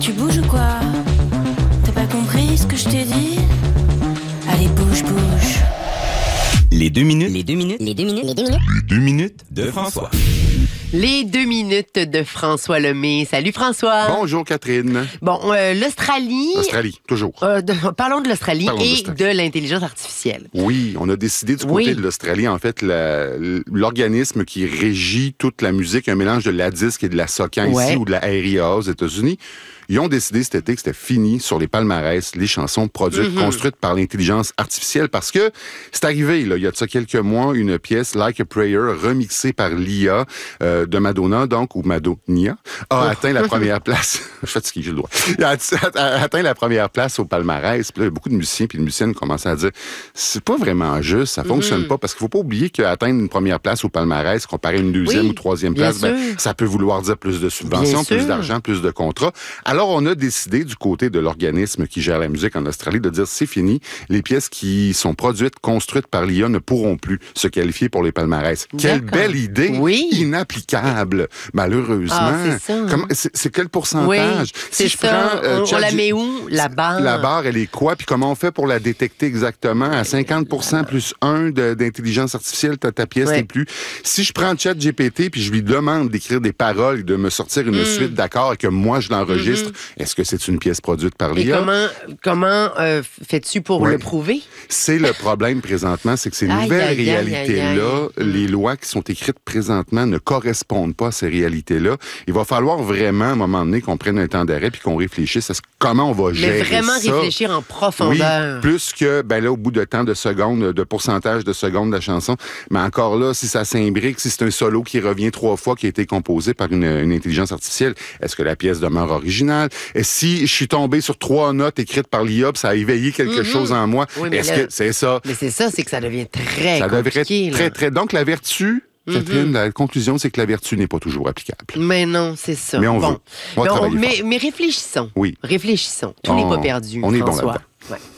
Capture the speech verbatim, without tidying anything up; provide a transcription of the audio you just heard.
Tu bouges ou quoi? T'as pas compris ce que je t'ai dit? Allez, bouge, bouge. Les deux minutes. Les deux minutes. Les deux minutes. Les deux minutes. Les deux minutes de François. Les deux minutes de François Lemay. Salut François. Bonjour Catherine. Bon, euh, l'Australie. Australie, toujours. Euh, de- parlons de l'Australie Parlons et d'Australie. de l'intelligence artificielle. Oui, on a décidé du côté Oui. de l'Australie, en fait, la- l'organisme qui régit toute la musique, un mélange de la disque et de la soca Ouais. ici ou de la R I A aux États-Unis. Ils ont décidé cet été que c'était fini sur les palmarès, les chansons produites, Mm-hmm. construites par l'intelligence artificielle, parce que c'est arrivé, là, il y a de ça quelques mois, une pièce, Like a Prayer, remixée par l'I A euh, de Madonna, donc, ou Madonia, a atteint la première place. Je suis fatigué, j'ai le droit. Il a att- a atteint la première place au palmarès. Puis là, il y a beaucoup de musiciens puis de musiciennes commençaient à dire c'est pas vraiment juste, ça fonctionne pas, parce qu'il faut pas oublier qu'atteindre une première place au palmarès, comparé à une deuxième Oui, ou troisième bien place, ben, sûr. ça peut vouloir dire plus de subventions, Bien plus sûr. d'argent, plus de contrats. Alors, on a décidé du côté de l'organisme qui gère la musique en Australie de dire c'est fini. Les pièces qui sont produites, construites par l'I A ne pourront plus se qualifier pour les palmarès. Quelle D'accord. belle idée! Oui. Inapplicable, malheureusement. Ah, c'est ça. Comment- c'est, c'est quel Oui, pourcentage? c'est je ça. prends, euh, on, on la ChatG- met où, la barre? La barre, elle est quoi? Puis comment on fait pour la détecter exactement? À cinquante pour cent plus un de- d'intelligence artificielle, t'as ta pièce Ouais. n'est plus. Si je prends ChatGPT puis je lui demande d'écrire des paroles, de me sortir une suite d'accords et que moi je l'enregistre, est-ce que c'est une pièce produite par Et l'I A? comment, comment euh, fais-tu pour Ouais. le prouver? C'est le problème présentement, c'est que ces Aïe, nouvelles aïe, aïe, aïe, réalités-là, aïe. les lois qui sont écrites présentement ne correspondent pas à ces réalités-là. Il va falloir vraiment, à un moment donné, qu'on prenne un temps d'arrêt puis qu'on réfléchisse à ce- comment on va gérer Mais vraiment ça. réfléchir en Oui, profondeur. plus que, ben là, au bout de temps de secondes, de pourcentage de secondes de la chanson. Mais encore là, si ça s'imbrique, si c'est un solo qui revient trois fois, qui a été composé par une, une intelligence artificielle, est-ce que la pièce demeure originale? Et si je suis tombé sur trois notes écrites par l'I A, puis ça a éveillé quelque chose en moi, Oui, mais est-ce là- que c'est ça? Mais c'est ça, c'est que ça devient très Ça devrait compliqué. être là. très, très... Donc, la vertu, Catherine, la conclusion, c'est que la vertu n'est pas toujours applicable. Mais non, c'est ça. Mais on bon. veut. On va Donc, travailler mais, fort. mais réfléchissons. Oui. Réfléchissons. Tout On- n'est pas perdu, on est bon François. là-dedans. Ouais.